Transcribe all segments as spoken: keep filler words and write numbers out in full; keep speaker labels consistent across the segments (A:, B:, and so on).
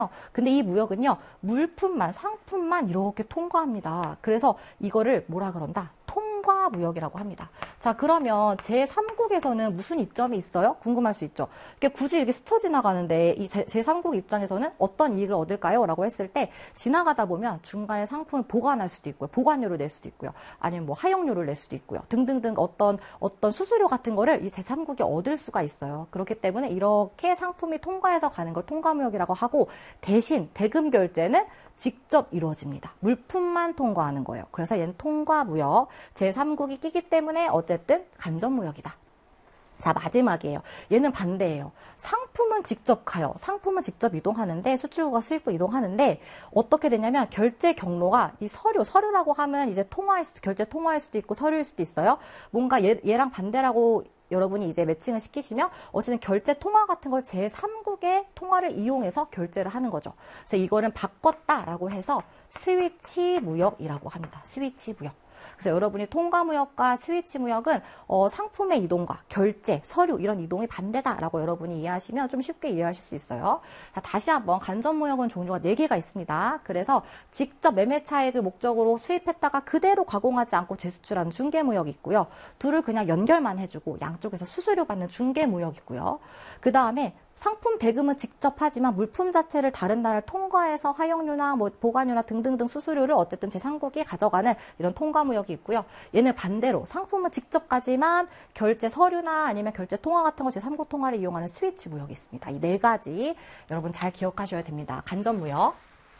A: 근데 이 무역은요, 물품만, 상품만 이렇게 통과합니다. 그래서 이거를 뭐라 그런다? 통과무역이라고 합니다. 자, 그러면 제삼국에서는 무슨 이점이 있어요? 궁금할 수 있죠. 이게 굳이 이렇게 스쳐 지나가는데 이 제삼국 입장에서는 어떤 이익을 얻을까요? 라고 했을 때 지나가다 보면 중간에 상품을 보관할 수도 있고요. 보관료를 낼 수도 있고요. 아니면 뭐 하용료를 낼 수도 있고요. 등등등 어떤 어떤 수수료 같은 거를 이 제삼국이 얻을 수가 있어요. 그렇기 때문에 이렇게 상품이 통과해서 가는 걸 통과무역이라고 하고, 대신 대금 결제는 직접 이루어집니다. 물품만 통과하는 거예요. 그래서 얘는 통과무역, 제삼국이 끼기 때문에 어쨌든 간접무역이다. 자, 마지막이에요. 얘는 반대예요. 상품은 직접 가요. 상품은 직접 이동하는데, 수출국과 수입국 이동하는데 어떻게 되냐면 결제 경로가 이 서류, 서류라고 하면 이제 통화일 수도, 결제 통화일 수도 있고 서류일 수도 있어요. 뭔가 얘, 얘랑 반대라고 여러분이 이제 매칭을 시키시면 어쨌든 결제 통화 같은 걸 제삼국의 통화를 이용해서 결제를 하는 거죠. 그래서 이거는 바꿨다라고 해서 스위치 무역이라고 합니다. 스위치 무역. 그래서 여러분이 통과무역과 스위치 무역은 어, 상품의 이동과 결제, 서류 이런 이동이 반대다라고 여러분이 이해하시면 좀 쉽게 이해하실 수 있어요. 자, 다시 한번 간접무역은 종류가 네 개가 있습니다. 그래서 직접 매매 차익을 목적으로 수입했다가 그대로 가공하지 않고 재수출하는 중개무역이 있고요. 둘을 그냥 연결만 해주고 양쪽에서 수수료 받는 중개무역이 있고요. 그 다음에 상품 대금은 직접 하지만 물품 자체를 다른 나라를 통과해서 하용료나 뭐 보관료나 등등등 수수료를 어쨌든 제삼국이 가져가는 이런 통과무역이 있고요. 얘는 반대로 상품은 직접 가지만 결제 서류나 아니면 결제 통화 같은 거 제삼국 통화를 이용하는 스위치 무역이 있습니다. 이 네 가지 여러분 잘 기억하셔야 됩니다. 간접무역.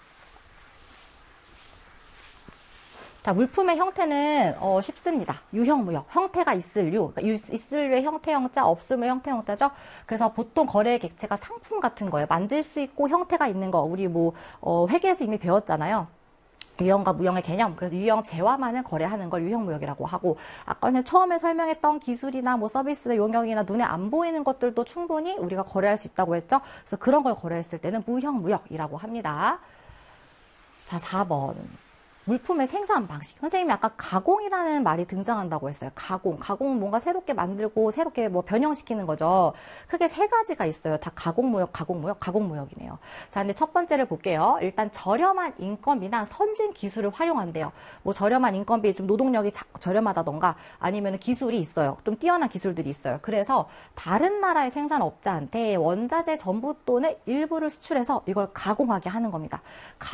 A: 자, 물품의 형태는 어, 쉽습니다. 유형무역. 형태가 있을 유. 그러니까 유, 있을 유의 형태 형자, 없음의 형태 형자죠. 그래서 보통 거래의 객체가 상품 같은 거예요. 만질 수 있고 형태가 있는 거. 우리 뭐 어, 회계에서 이미 배웠잖아요. 유형과 무형의 개념. 그래서 유형 재화만을 거래하는 걸 유형무역이라고 하고, 아까 처음에 설명했던 기술이나 뭐 서비스 용역이나 눈에 안 보이는 것들도 충분히 우리가 거래할 수 있다고 했죠. 그래서 그런 걸 거래했을 때는 무형무역이라고 합니다. 자, 사 번. 물품의 생산 방식. 선생님이 아까 가공이라는 말이 등장한다고 했어요. 가공. 가공은 뭔가 새롭게 만들고 새롭게 뭐 변형시키는 거죠. 크게 세 가지가 있어요. 다 가공무역, 가공무역, 가공무역이네요. 자, 근데 첫 번째를 볼게요. 일단 저렴한 인건비나 선진 기술을 활용한대요. 뭐 저렴한 인건비, 좀 노동력이 자, 저렴하다던가 아니면 기술이 있어요. 좀 뛰어난 기술들이 있어요. 그래서 다른 나라의 생산업자한테 원자재 전부 또는 일부를 수출해서 이걸 가공하게 하는 겁니다.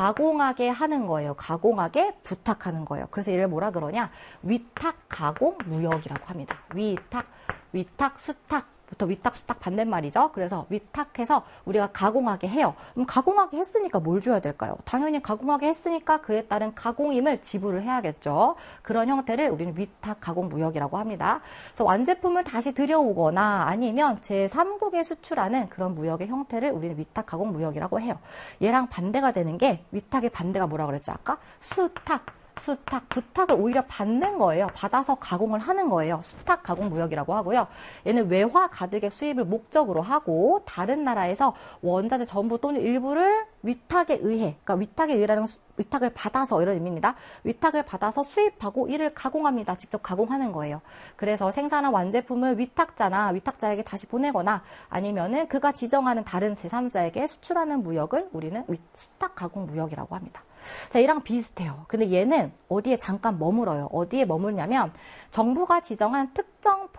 A: 가공하게 하는 거예요. 가공하게 부탁하는 거예요. 그래서 얘를 뭐라 그러냐? 위탁 가공 무역이라고 합니다. 위탁, 위탁, 수탁부터 위탁, 수탁 반대말이죠. 그래서 위탁해서 우리가 가공하게 해요. 그럼 가공하게 했으니까 뭘 줘야 될까요? 당연히 가공하게 했으니까 그에 따른 가공임을 지불을 해야겠죠. 그런 형태를 우리는 위탁 가공 무역이라고 합니다. 그래서 완제품을 다시 들여오거나 아니면 제삼국에 수출하는 그런 무역의 형태를 우리는 위탁 가공 무역이라고 해요. 얘랑 반대가 되는 게, 위탁의 반대가 뭐라 그랬죠? 아까 수탁. 수탁, 부탁을 오히려 받는 거예요. 받아서 가공을 하는 거예요. 수탁 가공 무역이라고 하고요. 얘는 외화 가득의 수입을 목적으로 하고 다른 나라에서 원자재 전부 또는 일부를 위탁에 의해, 그러니까 위탁에 의해라는 수, 위탁을 받아서 이런 의미입니다. 위탁을 받아서 수입하고 이를 가공합니다. 직접 가공하는 거예요. 그래서 생산한 완제품을 위탁자나 위탁자에게 다시 보내거나 아니면은 그가 지정하는 다른 제삼자에게 수출하는 무역을 우리는 수탁 가공 무역이라고 합니다. 자, 얘랑 비슷해요. 근데 얘는 어디에 잠깐 머물어요. 어디에 머물냐면 정부가 지정한 특정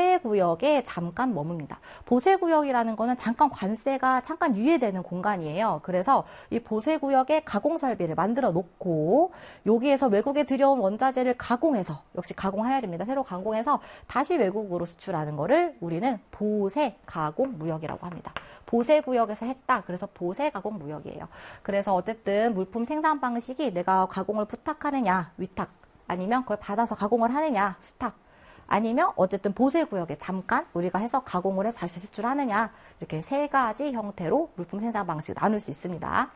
A: 보세구역에 잠깐 머뭅니다. 보세구역이라는 거는 잠깐 관세가 잠깐 유예되는 공간이에요. 그래서 이 보세구역에 가공설비를 만들어 놓고 여기에서 외국에 들여온 원자재를 가공해서, 역시 가공해야 됩니다. 새로 가공해서 다시 외국으로 수출하는 거를 우리는 보세 가공 무역이라고 합니다. 보세구역에서 했다. 그래서 보세 가공 무역이에요. 그래서 어쨌든 물품 생산 방식이 내가 가공을 부탁하느냐, 위탁, 아니면 그걸 받아서 가공을 하느냐, 수탁, 아니면 어쨌든 보세구역에 잠깐 우리가 해서 가공을 해서 다시 수출하느냐, 이렇게 세 가지 형태로 물품 생산 방식을 나눌 수 있습니다.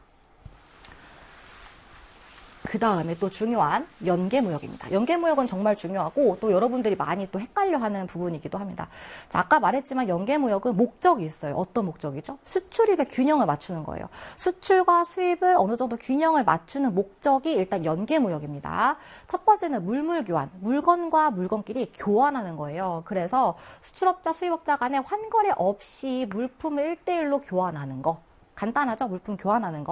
A: 그 다음에 또 중요한 연계무역입니다. 연계무역은 정말 중요하고 또 여러분들이 많이 또 헷갈려하는 부분이기도 합니다. 자, 아까 말했지만 연계무역은 목적이 있어요. 어떤 목적이죠? 수출입의 균형을 맞추는 거예요. 수출과 수입을 어느 정도 균형을 맞추는 목적이 일단 연계무역입니다. 첫 번째는 물물교환, 물건과 물건끼리 교환하는 거예요. 그래서 수출업자, 수입업자 간에 환거래 없이 물품을 일 대일로 교환하는 거. 간단하죠? 물품 교환하는 거.